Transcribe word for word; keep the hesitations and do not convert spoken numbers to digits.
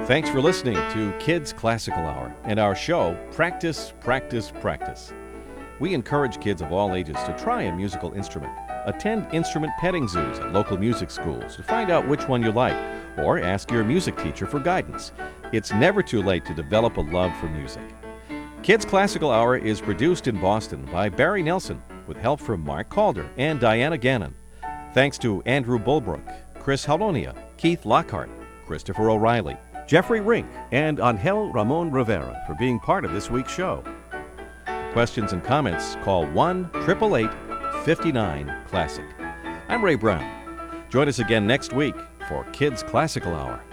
Thanks for listening to Kids Classical Hour and our show, Practice, Practice, Practice. We encourage kids of all ages to try a musical instrument. Attend instrument petting zoos at local music schools to find out which one you like, or ask your music teacher for guidance. It's never too late to develop a love for music. Kids Classical Hour is produced in Boston by Barry Nelson with help from Mark Calder and Diana Gannon. Thanks to Andrew Bulbrook, Chris Halonia, Keith Lockhart, Christopher O'Reilly, Jeffrey Rink, and Angel Ramon Rivera for being part of this week's show. Questions and comments, call one eight eight eight, five nine, classic. I'm Ray Brown. Join us again next week for Kids Classical Hour.